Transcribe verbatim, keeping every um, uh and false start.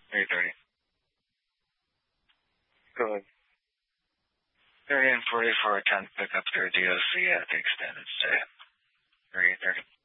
three thirty. Good. thirty and forty for a tenth pickup through D O C at the extended stay. three thirty.